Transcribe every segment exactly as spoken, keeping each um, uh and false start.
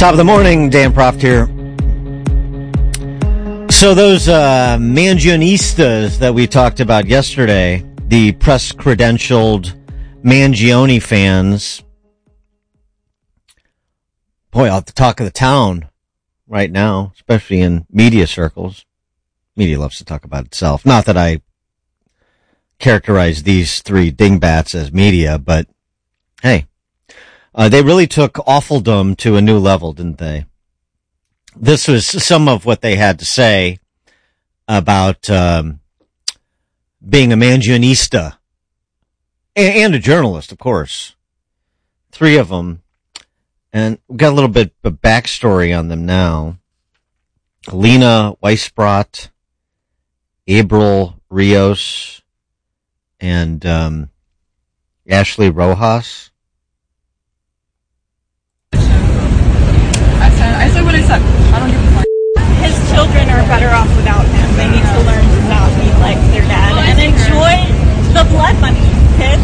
Top of the morning, Dan Proft here. So those uh, Mangionistas that we talked about yesterday, the press-credentialed Mangione fans, boy, I'll talk of the town right now, especially in media circles. Media loves to talk about itself. Not that I characterize these three dingbats as media, but hey, uh, they really took awfuldom to a new level, didn't they? This was some of what they had to say about um, being a Mangionista and, and a journalist, of course. Three of them. And we've got a little bit of backstory on them now. Lena Weisbrot, April Rios, and um, Ashley Rojas. I said, I said what I said. I don't give a fuck. His children are better off without him. They need to learn to not be like their dad and enjoy the blood money, kids.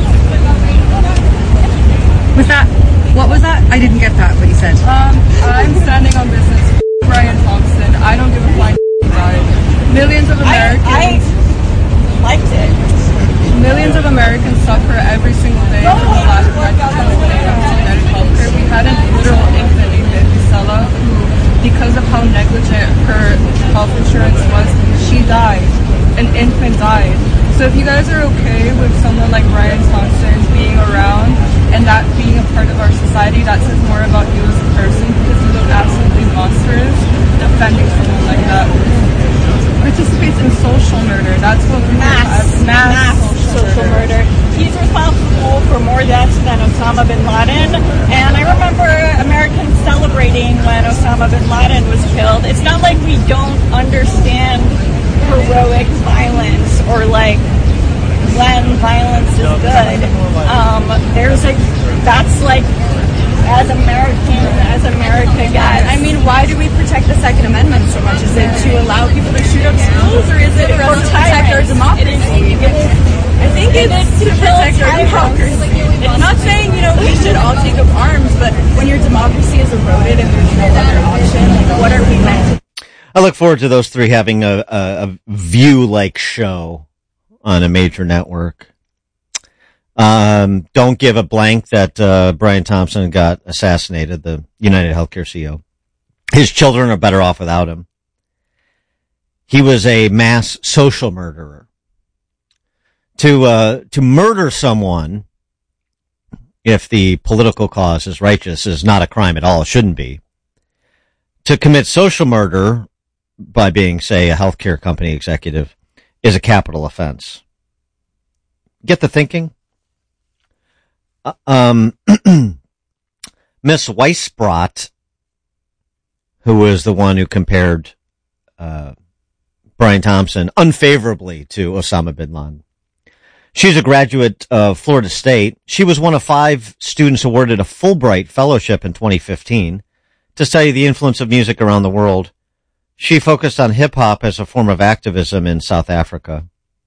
Was that, what was that? I didn't get that, what you said. Um, I'm standing on business. Brian Thompson. I don't give a fuck. Millions of Americans. I, I liked it. Millions of Americans suffer every single day from the lack of recognition when it comes to genetic healthcare. We had an literal infant named Isela who, because of how negligent her health insurance was, she died. An infant died. So if you guys are okay with someone like Brian Thompson being around and that being a part of our society, that says more about you as a person, because you look absolutely monstrous defending someone like that. Participates in social murder. That's what we mass, have. Mass, mass social, social murder. murder. He's responsible for more deaths than Osama bin Laden. And I remember Americans celebrating when Osama bin Laden was killed. It's not like we don't understand heroic violence or like when violence is good. Um, there's like, that's like, as American, as America gets. I mean, why do we protect the Second Amendment so much? Is it to allow people to shoot up schools, or is it for us to protect our democracy? I think it's to protect our democracy. It's not saying, you know, we should all take up arms, but when your democracy is eroded and there's no other option, like, what are we meant to? I look forward to those three having a, a, a View-like show on a major network. Um, don't give a blank that uh, Brian Thompson got assassinated, the United Healthcare C E O. His children are better off without him. He was a mass social murderer. To uh, to murder someone, if the political cause is righteous, is not a crime at all. It shouldn't be. To commit social murder by being, say, a healthcare company executive is a capital offense. Get the thinking? Uh, um, Miss Weisbrot, who was the one who compared uh, Brian Thompson unfavorably to Osama bin Laden. She's a graduate of Florida State. She was one of five students awarded a Fulbright Fellowship in twenty fifteen to study the influence of music around the world. She focused on hip-hop as a form of activism in South Africa.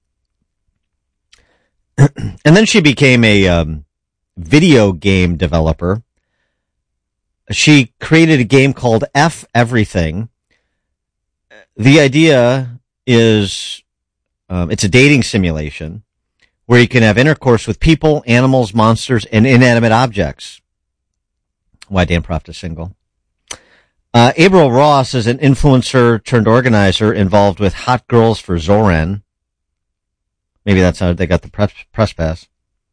And then she became a um, video game developer. She created a game called F Everything. The idea is um, it's a dating simulation where you can have intercourse with people, animals, monsters, and inanimate objects. Why Dan Proft is single. Uh, April Ross is an influencer turned organizer involved with Hot Girls for Zoran. Maybe that's how they got the press, press pass.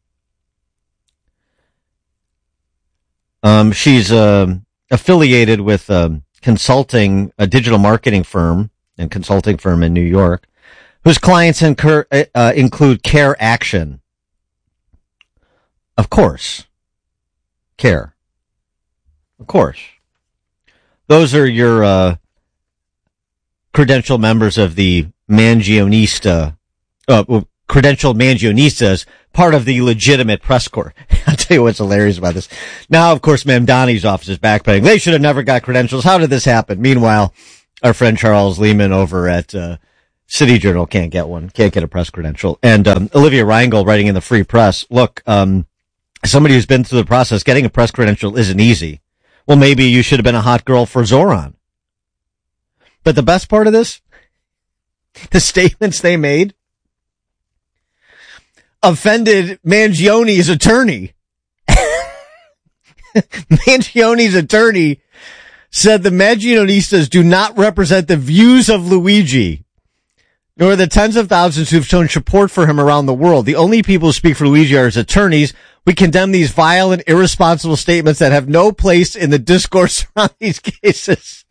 Um, she's uh, affiliated with a consulting, a digital marketing firm and consulting firm in New York, whose clients incur, uh, include Care Action. Of course. Care. Of course. Those are your uh, credentialed members of the Mangionista, uh, well, credentialed Mangionistas, part of the legitimate press corps. I'll tell you what's hilarious about this. Now, of course, Mamdani's office is backpedaling. They should have never got credentials. How did this happen? Meanwhile, our friend Charles Lehman over at uh, City Journal can't get one, can't get a press credential. And um, Olivia Reingold writing in the Free Press, look, um, somebody who's been through the process, getting a press credential isn't easy. Well, maybe you should have been a hot girl for Zoran. But the best part of this, the statements they made offended Mangione's attorney. Mangione's attorney said the Mangionistas do not represent the views of Luigi, nor the tens of thousands who've shown support for him around the world. The only people who speak for Luigi are his attorneys. We condemn these vile and irresponsible statements that have no place in the discourse around these cases.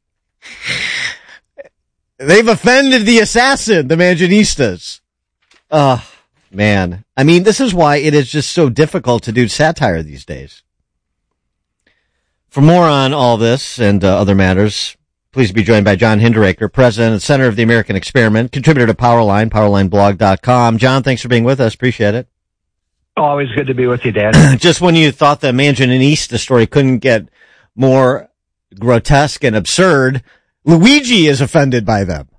They've offended the assassin, the Mangionistas. Oh, man. I mean, this is why it is just so difficult to do satire these days. For more on all this and uh, other matters, please be joined by John Hinderaker, President and Center of the American Experiment, contributor to Powerline, powerline blog dot com. John, thanks for being with us. Appreciate it. Always good to be with you, Dan. Just when you thought the Mangionista story couldn't get more grotesque and absurd, Luigi is offended by them.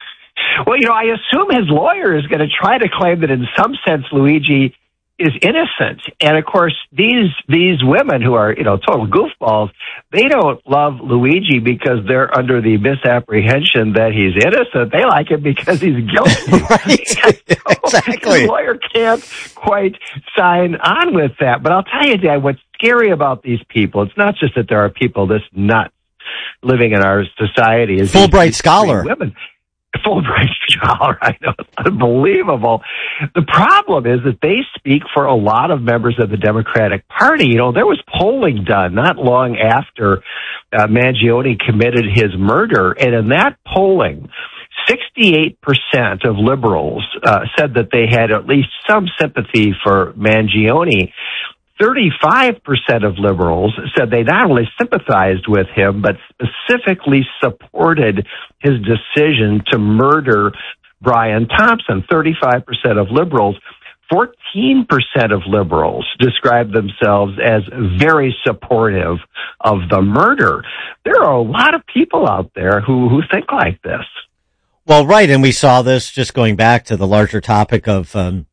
Well, you know, I assume his lawyer is going to try to claim that in some sense Luigi is innocent. And of course, these these women who are, you know, total goofballs, they don't love Luigi because they're under the misapprehension that he's innocent. They like him because he's guilty. Right. Exactly. His lawyer can't quite sign on with that. But I'll tell you, Dad, what's scary about these people, it's not just that there are people this nuts living in our society. Is Fulbright scholar. Women. Fulbright scholar, I know, it's unbelievable. The problem is that they speak for a lot of members of the Democratic Party. You know, there was polling done not long after uh, Mangione committed his murder, and in that polling, sixty-eight percent of liberals uh, said that they had at least some sympathy for Mangione. thirty-five percent of liberals said they not only sympathized with him, but specifically supported his decision to murder Brian Thompson. thirty-five percent of liberals. fourteen percent of liberals described themselves as very supportive of the murder. There are a lot of people out there who, who think like this. Well, right, and we saw this just going back to the larger topic of um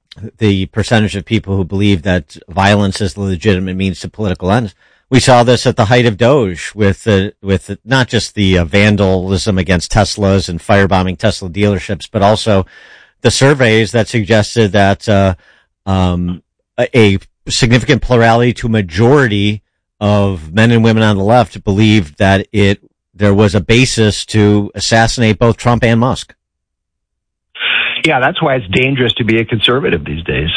the percentage of people who believe that violence is the legitimate means to political ends. We saw this at the height of Doge with uh, with not just the uh, vandalism against Teslas and firebombing Tesla dealerships, but also the surveys that suggested that uh, um, a, a significant plurality to majority of men and women on the left believed that it there was a basis to assassinate both Trump and Musk. Yeah, that's why it's dangerous to be a conservative these days.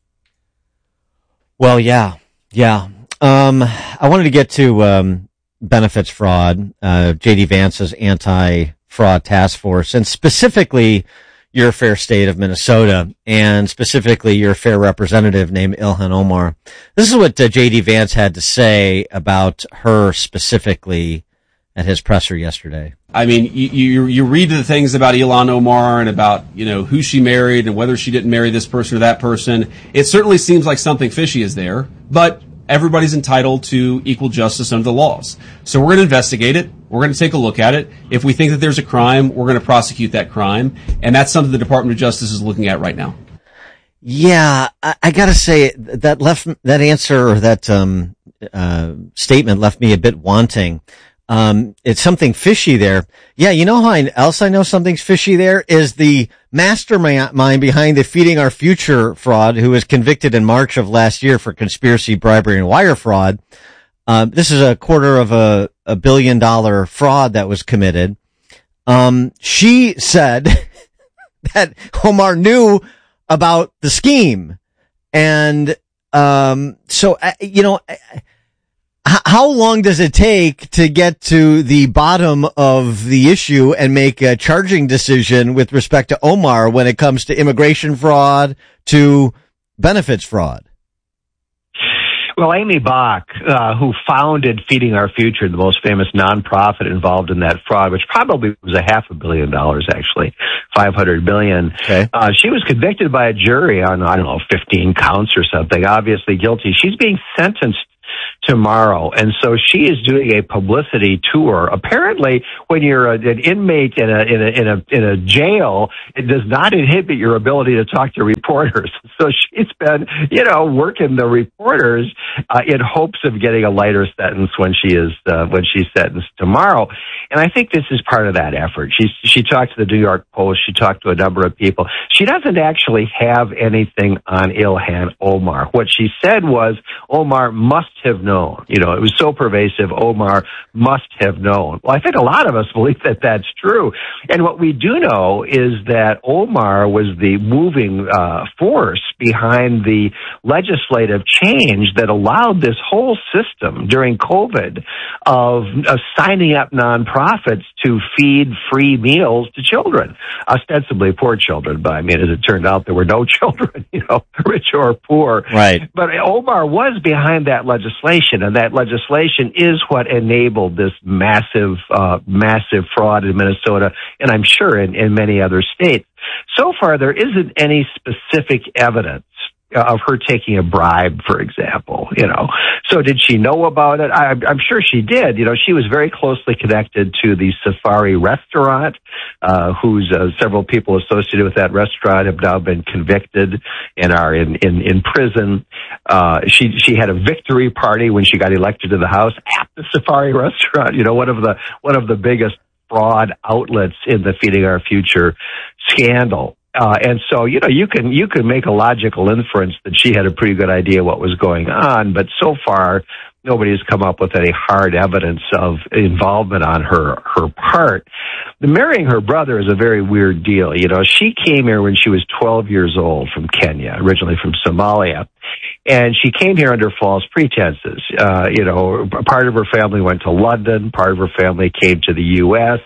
Well, yeah, yeah. Um, I wanted to get to um, benefits fraud, uh, J D Vance's anti-fraud task force, and specifically your fair state of Minnesota, and specifically your fair representative named Ilhan Omar. This is what uh, J D Vance had to say about her specifically at his presser yesterday. I mean, you, you you read the things about Ilhan Omar and about, you know, who she married and whether she didn't marry this person or that person. It certainly seems like something fishy is there, but everybody's entitled to equal justice under the laws. So we're going to investigate it. We're going to take a look at it. If we think that there's a crime, we're going to prosecute that crime. And that's something the Department of Justice is looking at right now. Yeah, I, I gotta say that left, that answer or that, um, uh, statement left me a bit wanting. Um, it's something fishy there. Yeah, you know how I, else I know something's fishy there is the mastermind behind the Feeding Our Future fraud, who was convicted in March of last year for conspiracy, bribery, and wire fraud. Uh, this is a quarter of a, a billion dollar fraud that was committed. Um, she said that Omar knew about the scheme. And, um, so, uh, you know, I, how long does it take to get to the bottom of the issue and make a charging decision with respect to Omar when it comes to immigration fraud, to benefits fraud? Well, Amy Bach, uh, who founded Feeding Our Future, the most famous nonprofit involved in that fraud, which probably was a half a billion dollars, actually, five hundred million. Okay. Uh, she was convicted by a jury on, I don't know, fifteen counts or something, obviously guilty. She's being sentenced tomorrow. And so she is doing a publicity tour. Apparently, when you're a, an inmate in a, in a, in a, in a jail, it does not inhibit your ability to talk to reporters. So she's been, you know, working the reporters, uh, in hopes of getting a lighter sentence when she is, uh, when she's sentenced tomorrow. And I think this is part of that effort. She, she talked to the New York Post. She talked to a number of people. She doesn't actually have anything on Ilhan Omar. What she said was Omar must have known. You know, it was so pervasive, Omar must have known. Well, I think a lot of us believe that that's true. And what we do know is that Omar was the moving uh, force behind the legislative change that allowed this whole system during COVID of uh, signing up nonprofits to feed free meals to children, ostensibly poor children. But I mean, as it turned out, there were no children, you know, rich or poor. Right. But Omar was behind that legislation, and that legislation is what enabled this massive, uh, massive fraud in Minnesota, and I'm sure in, in many other states. So far, there isn't any specific evidence of her taking a bribe, for example, you know. So did she know about it? I, I'm sure she did. You know, she was very closely connected to the Safari restaurant, uh, whose uh, several people associated with that restaurant have now been convicted and are in, in, in prison. Uh, she, she had a victory party when she got elected to the House at the Safari restaurant, you know, one of the, one of the biggest fraud outlets in the Feeding Our Future scandal. Uh, and so, you know, you can, you can make a logical inference that she had a pretty good idea what was going on, but so far, nobody's come up with any hard evidence of involvement on her, her part. The marrying her brother is a very weird deal. You know, she came here when she was twelve years old from Kenya, originally from Somalia. And she came here under false pretenses. Uh, you know, part of her family went to London, part of her family came to the U S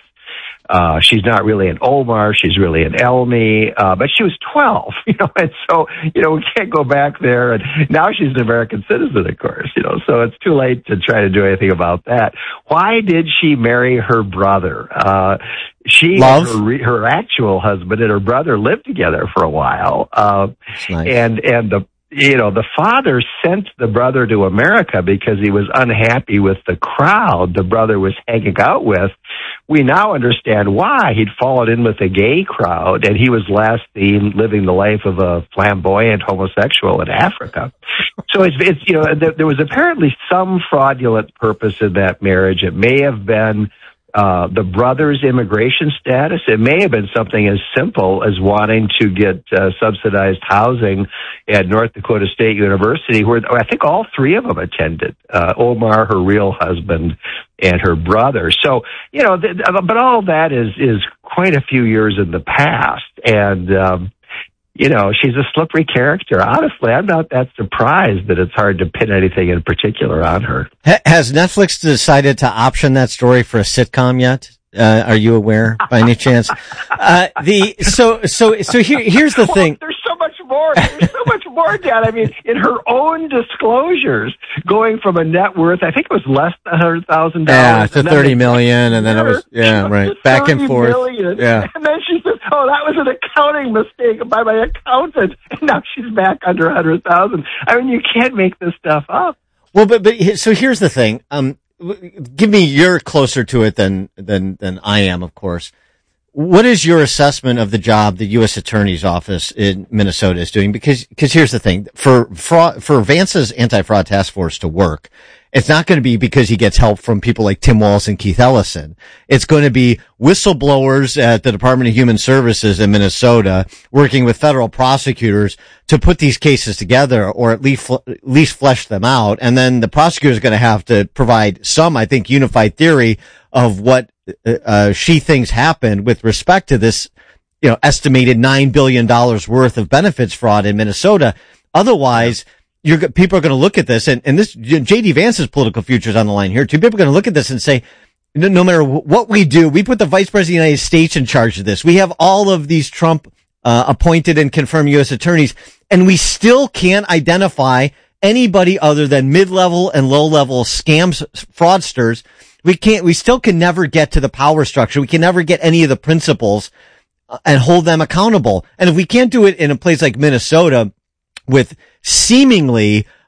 Uh, she's not really an Omar, she's really an Elmi, uh, but she was twelve, you know, and so, you know, we can't go back there, and now she's an American citizen, of course, you know, so it's too late to try to do anything about that. Why did she marry her brother? Uh, she Love? and her, her actual husband and her brother lived together for a while, uh, nice. and, and the, you know, the father sent the brother to America because he was unhappy with the crowd the brother was hanging out with. We now understand why. He'd fallen in with a gay crowd, and he was last seen living the life of a flamboyant homosexual in Africa. So it's, it's you know, there, there was apparently some fraudulent purpose in that marriage. It may have been Uh, the brother's immigration status. It may have been something as simple as wanting to get uh, subsidized housing at North Dakota State University, where I think all three of them attended, uh, Omar, her real husband, and her brother. So, you know, th- but all that is, is quite a few years in the past. And, um, you know, she's a slippery character. Honestly, I'm not that surprised that it's hard to pin anything in particular on her. Has Netflix decided to option that story for a sitcom yet? Uh, are you aware by any chance? Uh, the, so, so, so here, here's the well, thing. There's so much more. There's so much more, Dad. I mean, in her own disclosures, going from a net worth, I think it was less than one hundred thousand dollars. Yeah, to thirty million, and then it was, yeah, right. Back and forth. Million. Yeah. And then she says, oh, that was an accounting mistake by my accountant. And now she's back under one hundred thousand. I mean, you can't make this stuff up. Well, but, but, so here's the thing. Um, give me, you're closer to it than, than, than I am, of course. What is your assessment of the job the U S Attorney's Office in Minnesota is doing? Because, because here's the thing. For fraud, for Vance's anti-fraud task force to work, it's not going to be because he gets help from people like Tim Walz and Keith Ellison. It's going to be whistleblowers at the Department of Human Services in Minnesota working with federal prosecutors to put these cases together, or at least, at least flesh them out. And then the prosecutor is going to have to provide some, I think, unified theory of what uh, she thinks happened with respect to this, you know, estimated nine billion dollars worth of benefits fraud in Minnesota. Otherwise, you're, people are going to look at this, and, and this, J D Vance's political future is on the line here too. People are going to look at this and say, no, no matter what we do, we put the Vice President of the United States in charge of this. We have all of these Trump, uh, appointed and confirmed U S attorneys, and we still can't identify anybody other than mid-level and low-level scams, fraudsters. We can't, we still can never get to the power structure. We can never get any of the principals and hold them accountable. And if we can't do it in a place like Minnesota with seemingly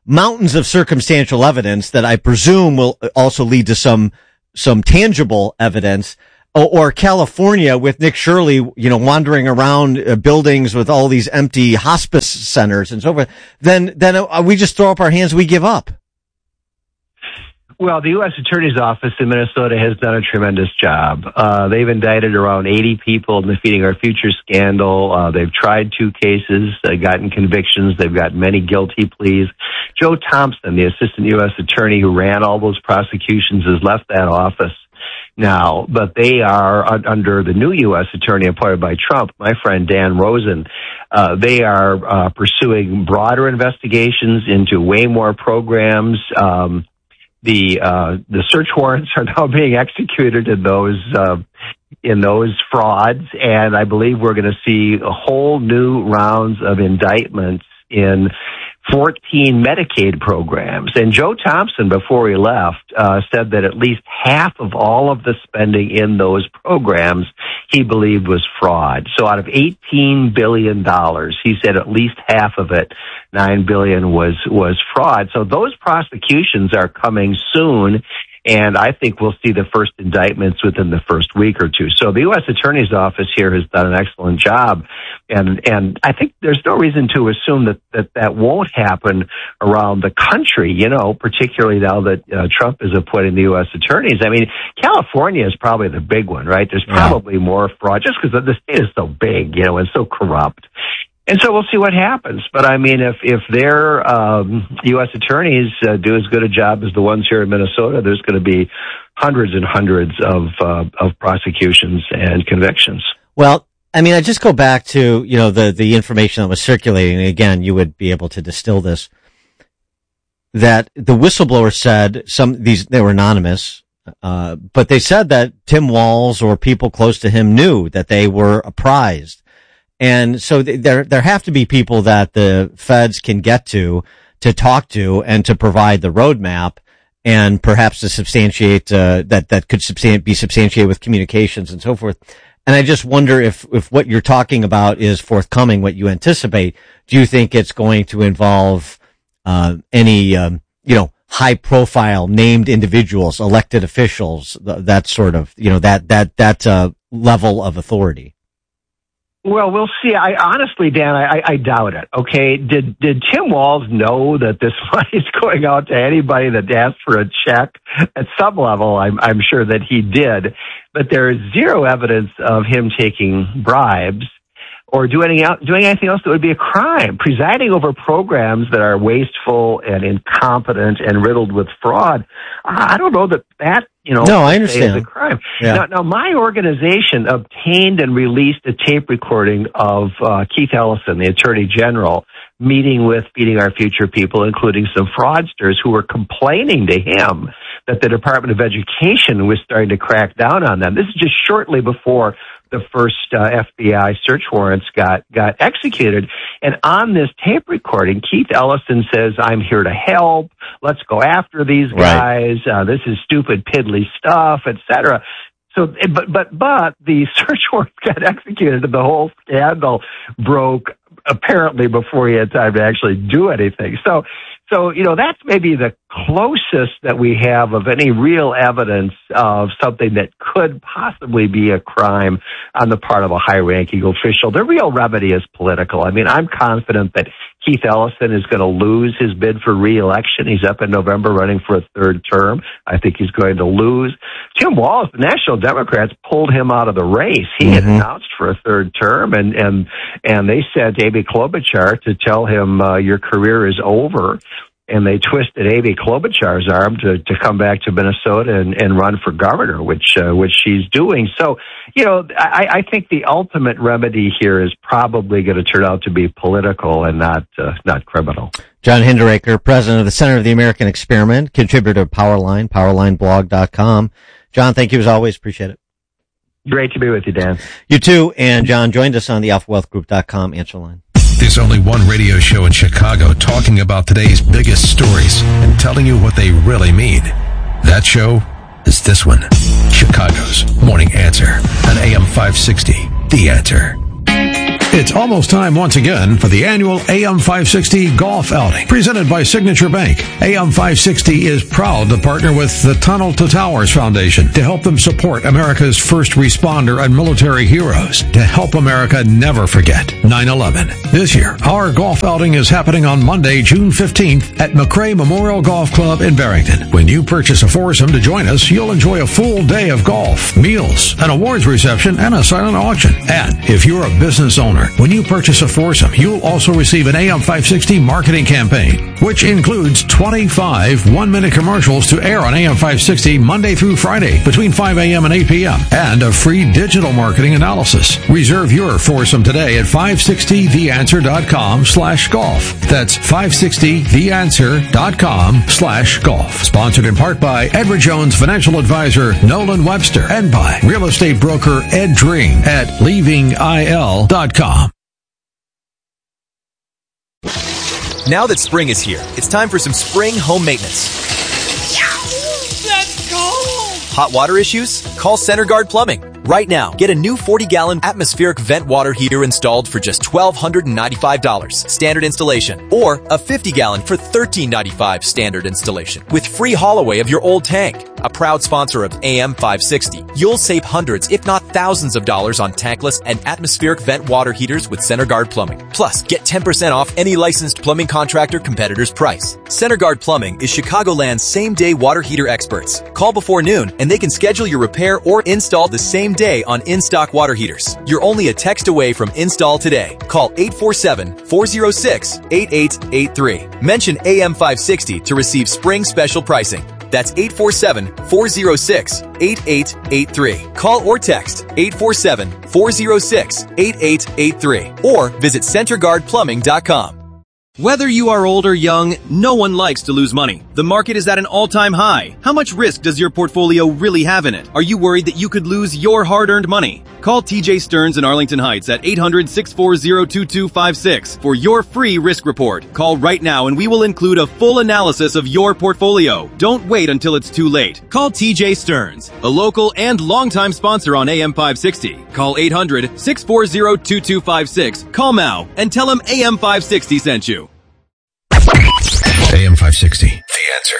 mountains of circumstantial evidence that I presume will also lead to some, some tangible evidence, or, or California with Nick Shirley, you know, wandering around uh, buildings with all these empty hospice centers and so forth, then, then uh, we just throw up our hands, we give up. Well, the U S Attorney's Office in Minnesota has done a tremendous job. Uh, they've indicted around eighty people in the Feeding Our Future scandal. Uh, they've tried two cases, uh, gotten convictions. They've got many guilty pleas. Joe Thompson, the Assistant U S Attorney who ran all those prosecutions, has left that office now, but they are uh, under the new U S Attorney appointed by Trump, my friend Dan Rosen. Uh, they are uh, pursuing broader investigations into way more programs. Um, The uh, the search warrants are now being executed in those uh, in those frauds, and I believe we're going to see a whole new rounds of indictments in fourteen Medicaid programs. And Joe Thompson, before he left, uh, said that at least half of all of the spending in those programs he believed was fraud. So out of eighteen billion dollars, he said at least half of it, nine billion dollars, was, was fraud. So those prosecutions are coming soon. And I think we'll see the first indictments within the first week or two. So the U S Attorney's Office here has done an excellent job. And, and I think there's no reason to assume that, that that won't happen around the country, you know, particularly now that uh, Trump is appointing the U S attorneys. I mean, California is probably the big one, right? There's probably yeah. more fraud just because the state is so big, you know, and so corrupt. And so we'll see what happens. But I mean, if, if their um, U S attorneys uh, do as good a job as the ones here in Minnesota, there's going to be hundreds and hundreds of, uh, of prosecutions and convictions. Well, I mean, I just go back to, you know, the, the information that was circulating. And again, you would be able to distill this, that the whistleblower said some, these, they were anonymous, uh, but they said that Tim Walz or people close to him knew that they were apprised. And so there, there have to be people that the feds can get to, to talk to and to provide the roadmap and perhaps to substantiate, uh, that, that could substan- be substantiated with communications and so forth. And I just wonder if, if what you're talking about is forthcoming, what you anticipate. Do you think it's going to involve, uh, any, um, you know, high profile named individuals, elected officials, th- that sort of, you know, that, that, that, uh, level of authority? Well, we'll see. I honestly, Dan, I, I doubt it. Okay, did did Tim Walz know that this money is going out to anybody that asked for a check? At some level, I'm I'm sure that he did, but there is zero evidence of him taking bribes or doing doing anything else that would be a crime. Presiding over programs that are wasteful and incompetent and riddled with fraud, I don't know that that. You know, no, I understand. Is a crime. Yeah. Now, now, my organization obtained and released a tape recording of uh, Keith Ellison, the Attorney General, meeting with Feeding Our Future people, including some fraudsters who were complaining to him that the Department of Education was starting to crack down on them. This is just shortly before the first uh, F B I search warrants got, got executed. And on this tape recording, Keith Ellison says, I'm here to help. Let's go after these guys. Right. Uh, this is stupid, piddly stuff, et cetera. So, but, but, but the search warrants got executed and the whole scandal broke apparently before he had time to actually do anything. So, so, you know, that's maybe the closest that we have of any real evidence of something that could possibly be a crime on the part of a high-ranking official. The real remedy is political. I mean, I'm confident that Keith Ellison is going to lose his bid for re-election. He's up in November running for a third term. I think he's going to lose. Tim Walz, the National Democrats pulled him out of the race. He mm-hmm. had announced for a third term, and, and, and they sent Amy Klobuchar to tell him, uh, your career is over. And they twisted Amy Klobuchar's arm to, to come back to Minnesota and, and run for governor, which uh, which she's doing. So, you know, I, I think the ultimate remedy here is probably going to turn out to be political and not uh, not criminal. John Hinderaker, president of the Center of the American Experiment, contributor to Powerline, powerline blog dot com. John, thank you as always. Appreciate it. Great to be with you, Dan. You too. And John joined us on the alpha wealth group dot com answer line. There's only one radio show in Chicago talking about today's biggest stories and telling you what they really mean. That show is this one. Chicago's Morning Answer on A M five sixty. The Answer. It's almost time once again for the annual A M five sixty Golf Outing, presented by Signature Bank. A M five sixty is proud to partner with the Tunnel to Towers Foundation to help them support America's first responder and military heroes, to help America never forget nine eleven. This year, our golf outing is happening on Monday, June fifteenth at McRae Memorial Golf Club in Barrington. When you purchase a foursome to join us, you'll enjoy a full day of golf, meals, an awards reception, and a silent auction. And if you're a business owner, when you purchase a foursome, you'll also receive an A M five sixty marketing campaign, which includes twenty-five one-minute commercials to air on A M five sixty Monday through Friday between five a.m. and eight p.m. and a free digital marketing analysis. Reserve your foursome today at five sixty the answer dot com slash golf. That's five sixty the answer dot com slash golf. Sponsored in part by Edward Jones Financial Advisor Nolan Webster and by real estate broker Ed Dream at leaving I L dot com. Now that spring is here, it's time for some spring home maintenance. That's cold! Hot water issues? Call CenterGuard Plumbing. Right now, get a new forty-gallon atmospheric vent water heater installed for just one thousand two hundred ninety-five dollars standard installation, or a fifty-gallon for one thousand three hundred ninety-five dollars standard installation with free haul away of your old tank. A proud sponsor of A M five sixty, you'll save hundreds, if not thousands of dollars on tankless and atmospheric vent water heaters with CenterGuard Plumbing. Plus, get ten percent off any licensed plumbing contractor competitor's price. CenterGuard Plumbing is Chicagoland's same-day water heater experts. Call before noon and they can schedule your repair or install the same day on in-stock water heaters. You're only a text away from install today. Call eight four seven, four oh six, eight eight eight three. Mention A M five sixty to receive spring special pricing. That's eight four seven, four oh six, eight eight eight three. Call or text eight four seven, four oh six, eight eight eight three or visit center guard plumbing dot com. Whether you are old or young, no one likes to lose money. The market is at an all-time high. How much risk does your portfolio really have in it? Are you worried that you could lose your hard-earned money? Call T J Stearns in Arlington Heights at eight hundred, six four zero, two two five six for your free risk report. Call right now and we will include a full analysis of your portfolio. Don't wait until it's too late. Call T J Stearns, a local and longtime sponsor on A M five sixty. Call eight hundred, six four zero, two two five six. Call now and tell him A M five sixty sent you. A M five sixty, The Answer.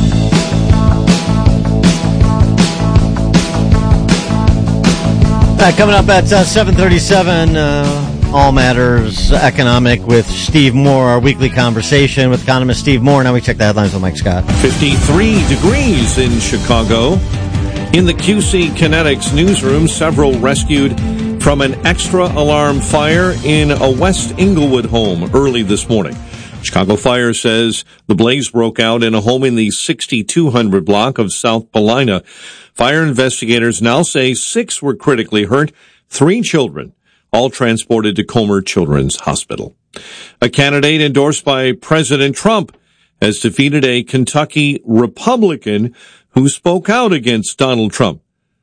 Uh, coming up at uh, seven thirty-seven, uh, All Matters Economic with Steve Moore, our weekly conversation with economist Steve Moore. Now we check the headlines with Mike Scott. fifty-three degrees in Chicago. In the Q C Kinetics newsroom, several rescued from an extra alarm fire in a West Englewood home early this morning. Chicago Fire says the blaze broke out in a home in the sixty-two hundred block of South Paulina. Fire investigators now say six were critically hurt, three children, all transported to Comer Children's Hospital. A candidate endorsed by President Trump has defeated a Kentucky Republican who spoke out against Donald Trump.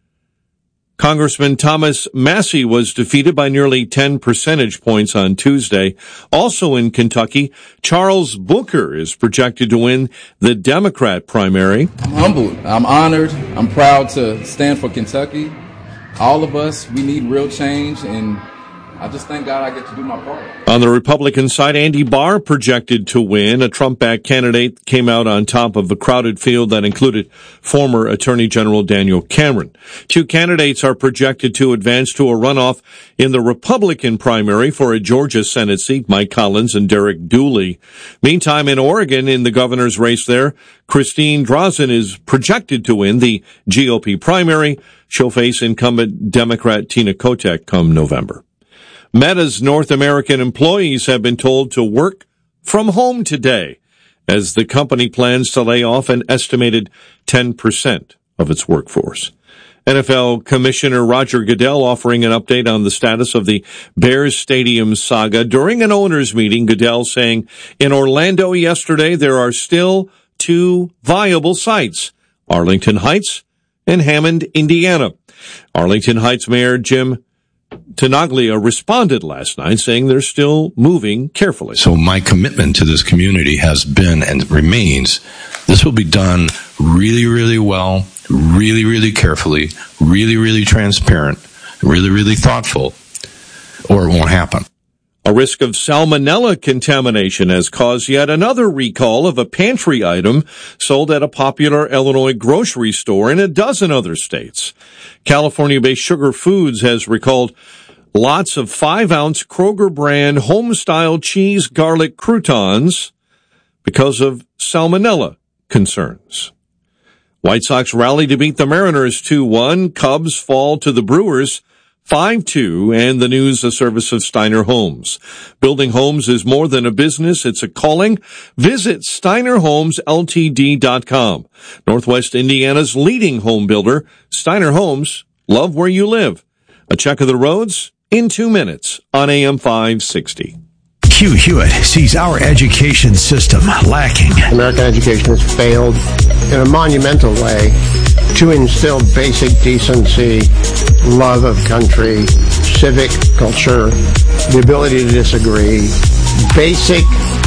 Congressman Thomas Massie was defeated by nearly ten percentage points on Tuesday. Also in Kentucky, Charles Booker is projected to win the Democrat primary. I'm humbled. I'm honored. I'm proud to stand for Kentucky. All of us, we need real change, and I just thank God I get to do my part. On the Republican side, Andy Barr projected to win. A Trump-backed candidate came out on top of a crowded field that included former Attorney General Daniel Cameron. Two candidates are projected to advance to a runoff in the Republican primary for a Georgia Senate seat, Mike Collins and Derek Dooley. Meantime, in Oregon, in the governor's race there, Christine Drazan is projected to win the G O P primary. She'll face incumbent Democrat Tina Kotek come November. Meta's North American employees have been told to work from home today as the company plans to lay off an estimated ten percent of its workforce. N F L Commissioner Roger Goodell offering an update on the status of the Bears Stadium saga. During an owners meeting, Goodell saying in Orlando yesterday there are still two viable sites, Arlington Heights and Hammond, Indiana. Arlington Heights Mayor Jim Tenaglia responded last night saying they're still moving carefully. So my commitment to this community has been and remains, this will be done really, really well, really, really carefully, really, really transparent, really, really thoughtful, or it won't happen. A risk of salmonella contamination has caused yet another recall of a pantry item sold at a popular Illinois grocery store in a dozen other states. California-based Sugar Foods has recalled lots of five-ounce Kroger brand home-style cheese garlic croutons because of salmonella concerns. White Sox rally to beat the Mariners two one. Cubs fall to the Brewers five two, and the news a service of Steiner Homes. Building homes is more than a business, it's a calling. Visit Steiner Homes L T D dot com. Northwest Indiana's leading home builder, Steiner Homes, love where you live. A check of the roads in two minutes on A M five sixty. Hugh Hewitt sees our education system lacking. American education has failed in a monumental way to instill basic decency, love of country, civic culture, the ability to disagree, basic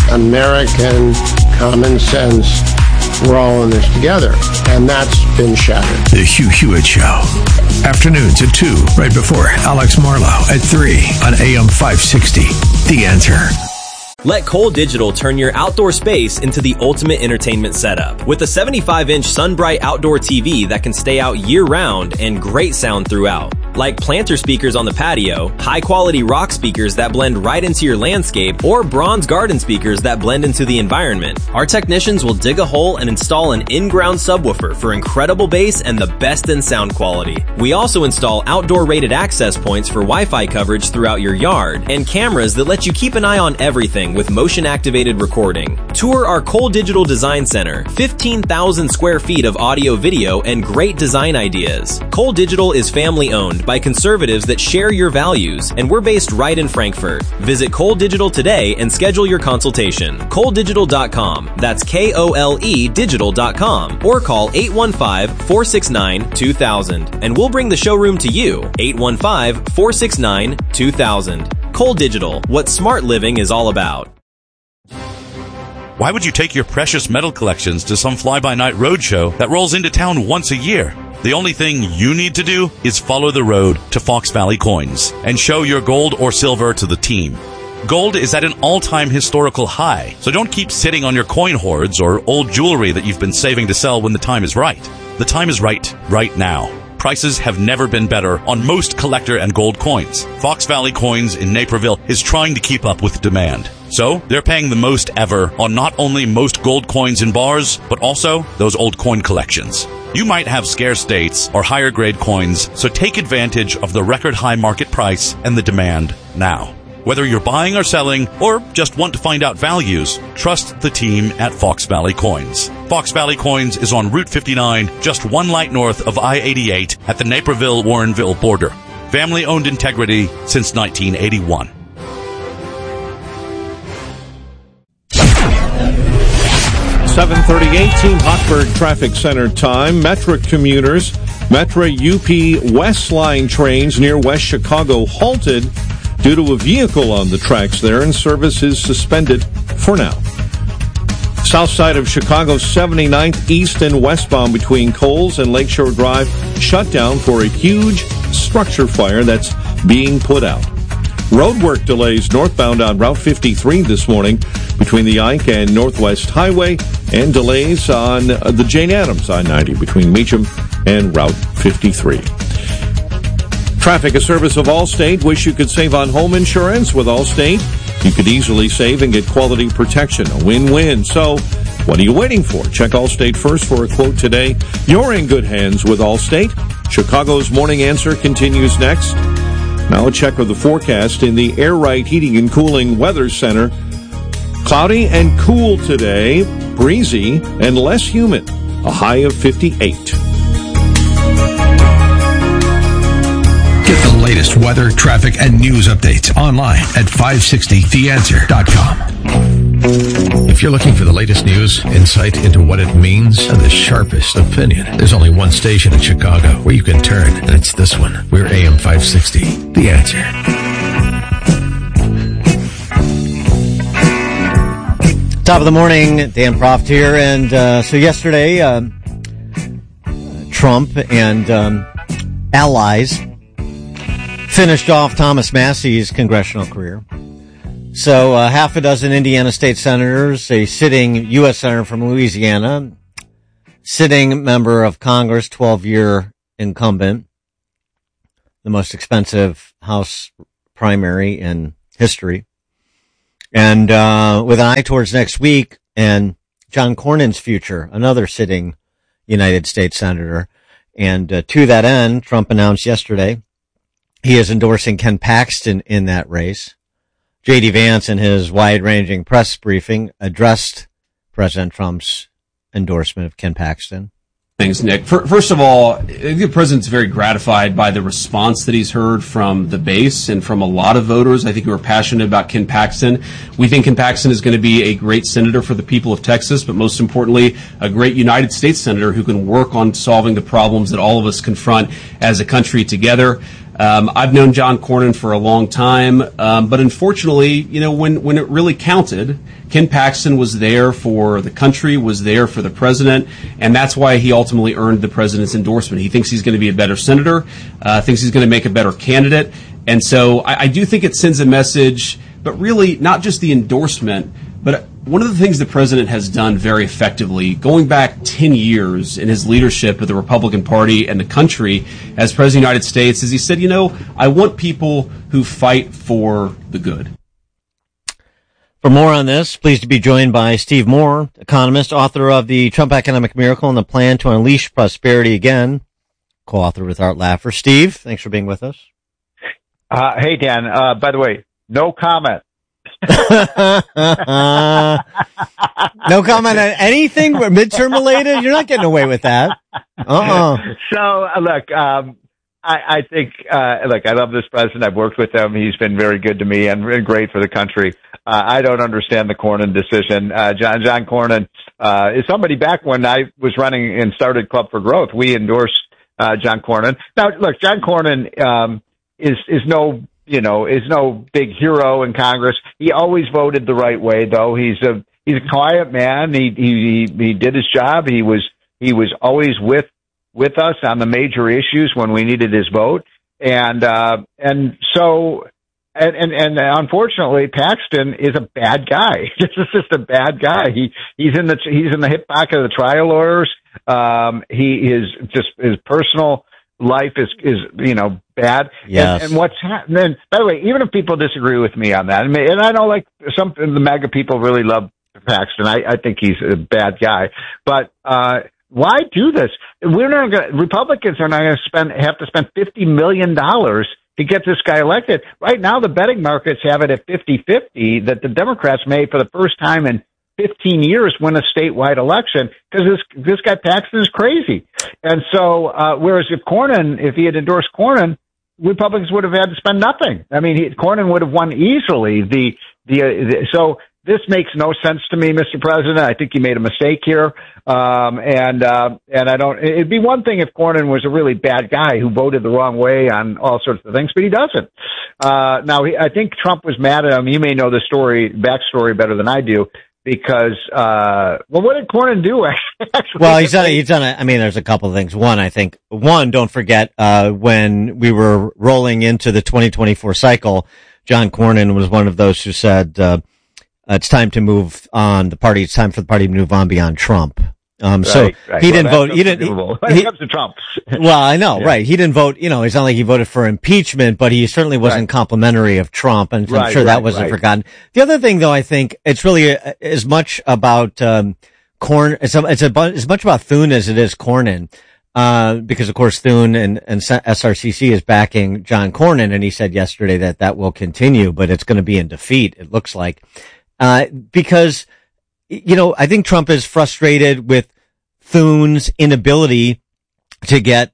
American common sense. We're all in this together, and that's been shattered. The Hugh Hewitt Show. Afternoons at two, right before Alex Marlowe at three on A M five sixty. The Answer. Let Cole Digital turn your outdoor space into the ultimate entertainment setup. With a seventy-five inch SunBright outdoor T V that can stay out year-round and great sound throughout. Like planter speakers on the patio, high-quality rock speakers that blend right into your landscape, or bronze garden speakers that blend into the environment. Our technicians will dig a hole and install an in-ground subwoofer for incredible bass and the best in sound quality. We also install outdoor-rated access points for Wi-Fi coverage throughout your yard, and cameras that let you keep an eye on everything with motion-activated recording. Tour our Cole Digital Design Center, fifteen thousand square feet of audio, video, and great design ideas. Cole Digital is family-owned by conservatives that share your values, and we're based right in Frankfurt. Visit Cole Digital today and schedule your consultation. Cole Digital dot com. That's K O L E Digital dot com. Or call eight one five, four six nine, two thousand, and we'll bring the showroom to you. eight one five, four six nine, two thousand. Cole Digital, what smart living is all about. Why would you take your precious metal collections to some fly-by-night roadshow that rolls into town once a year? The only thing you need to do is follow the road to Fox Valley Coins and show your gold or silver to the team. Gold is at an all-time historical high, so don't keep sitting on your coin hoards or old jewelry that you've been saving to sell when the time is right. The time is right, right now. Prices have never been better on most collector and gold coins. Fox Valley Coins in Naperville is trying to keep up with demand. So, they're paying the most ever on not only most gold coins in bars, but also those old coin collections. You might have scarce dates or higher grade coins, so take advantage of the record high market price and the demand now. Whether you're buying or selling, or just want to find out values, trust the team at Fox Valley Coins. Fox Valley Coins is on Route fifty-nine, just one light north of I eighty-eight at the Naperville-Warrenville border. Family-owned integrity since nineteen eighty-one. seven thirty-eight, Team Hochberg Traffic Center time. Metra commuters, Metra U P West Line trains near West Chicago halted due to a vehicle on the tracks there, and service is suspended for now. South side of Chicago, seventy-ninth east and westbound between Coles and Lakeshore Drive shut down for a huge structure fire that's being put out. Roadwork delays northbound on Route fifty-three this morning between the Ike and Northwest Highway, and delays on the Jane Addams I ninety between Meacham and Route fifty-three. Traffic, a service of Allstate. Wish you could save on home insurance with Allstate? You could easily save and get quality protection. A win-win. So, what are you waiting for? Check Allstate first for a quote today. You're in good hands with Allstate. Chicago's Morning Answer continues next. Now a check of the forecast in the Air Right Heating and Cooling Weather Center. Cloudy and cool today, breezy and less humid. A high of fifty-eight. Get the latest weather, traffic, and news updates online at five sixty the answer dot com. If you're looking for the latest news, insight into what it means, and the sharpest opinion, there's only one station in Chicago where you can turn, and it's this one. We're A M five sixty, The Answer. Top of the morning, Dan Proft here, and uh, so yesterday, um, Trump and um, allies finished off Thomas Massey's congressional career. So uh, half a dozen Indiana state senators, a sitting U S senator from Louisiana, sitting member of Congress, twelve-year incumbent, the most expensive House primary in history, and uh, with an eye towards next week and John Cornyn's future, another sitting United States senator. And uh, to that end, Trump announced yesterday he is endorsing Ken Paxton in that race. J D Vance, in his wide-ranging press briefing, addressed President Trump's endorsement of Ken Paxton. Thanks, Nick. First of all, I think the president's very gratified by the response that he's heard from the base and from a lot of voters, I think, who are passionate about Ken Paxton. We think Ken Paxton is going to be a great senator for the people of Texas, but most importantly, a great United States senator who can work on solving the problems that all of us confront as a country together. Um, I've known John Cornyn for a long time, um, but unfortunately, you know, when, when it really counted, Ken Paxton was there for the country, was there for the president, and that's why he ultimately earned the president's endorsement. He thinks he's going to be a better senator, uh, thinks he's going to make a better candidate, and so I, I do think it sends a message, but really not just the endorsement, but one of the things the president has done very effectively, going back ten years in his leadership of the Republican Party and the country as President of the United States, is he said, you know, I want people who fight for the good. For more on this, pleased to be joined by Steve Moore, economist, author of The Trump Economic Miracle and the Plan to Unleash Prosperity Again, co-author with Art Laffer. Steve, thanks for being with us. Uh, hey, Dan. Uh, by the way, no comment. uh, no comment on anything midterm related? You're not getting away with that. Uh-uh. So, uh, look, um, I, I think, uh, look, I love this president. I've worked with him. He's been very good to me and really great for the country. Uh, I don't understand the Cornyn decision. Uh, John, John Cornyn, uh, is somebody back when I was running and started Club for Growth. We endorsed, uh, John Cornyn. Now, look, John Cornyn, um, is, is no, you know, is no big hero in Congress. He always voted the right way, though. He's a, he's a quiet man. He, he, he did his job. He was, he was always with, with us on the major issues when we needed his vote. And, uh, and so, and, and, and unfortunately, Paxton is a bad guy. This is just a bad guy. He, he's in the, he's in the hip pocket of the trial lawyers. Um, he is just, his personal life is, is, you know, bad. Yes. And, and what's happening, by the way, even if people disagree with me on that, and, and I know like some, the MAGA people really love Paxton. I, I think he's a bad guy, but, uh, why do this? We're not going to, Republicans are not going to spend, have to spend fifty million dollars to get this guy elected. Right now, the betting markets have it at fifty-fifty that the Democrats may, for the first time in fifteen years, win a statewide election, because this, this guy Paxton is crazy. And so, uh, whereas if Cornyn, if he had endorsed Cornyn, Republicans would have had to spend nothing. I mean, he, Cornyn would have won easily. The, the, uh, the, so this makes no sense to me, Mister President. I think you made a mistake here. Um, and, uh, and I don't, it'd be one thing if Cornyn was a really bad guy who voted the wrong way on all sorts of things, but he doesn't. Uh, now he, I think Trump was mad at him. You may know the story, backstory better than I do. Because, uh, well, what did Cornyn do? Actually? Well, he's done, he's done, a, I mean, there's a couple of things. One, I think, one, don't forget, uh, when we were rolling into the twenty twenty-four cycle, John Cornyn was one of those who said, uh, it's time to move on the party. It's time for the party to move on beyond Trump. Um, right, so right. he well, didn't vote. He didn't. He, when it comes to Trump. Well, I know, yeah. right? He didn't vote. You know, it's not like he voted for impeachment, but he certainly wasn't right. complimentary of Trump, and right, I'm sure right, that wasn't right. forgotten. The other thing, though, I think it's really uh, as much about um, Corn. It's a, it's a, as much about Thune as it is Cornyn, uh, because of course Thune and, and S R C C is backing John Cornyn, and he said yesterday that that will continue, but it's going to be in defeat. It looks like, uh, because you know, I think Trump is frustrated with Thune's inability to get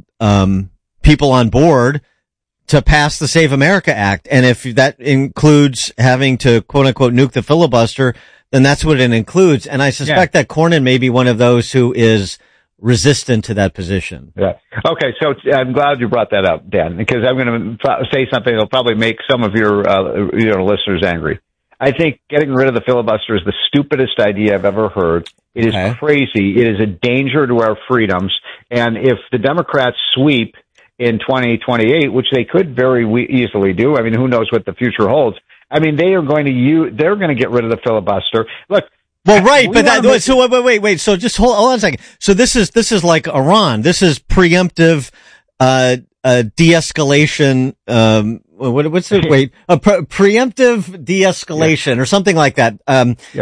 um people on board to pass the Save America Act. And if that includes having to quote unquote nuke the filibuster, then that's what it includes. And I suspect yeah. that Cornyn may be one of those who is resistant to that position. Yeah. Okay. So I'm glad you brought that up, Dan, because I'm going to say something that'll probably make some of your, uh, your listeners angry. I think getting rid of the filibuster is the stupidest idea I've ever heard. It is okay. crazy. It is a danger to our freedoms. And if the Democrats sweep in twenty twenty-eight, which they could very we- easily do, I mean, who knows what the future holds. I mean, they are going to use, they're going to get rid of the filibuster. Look. Well, right, we but that, make, so wait, wait, wait, wait. So just hold, hold on a second. So this is, this is like Iran. This is preemptive, uh, uh, de-escalation, um, what, what's it? Wait, a pre- preemptive de-escalation yeah. or something like that. Um, yeah.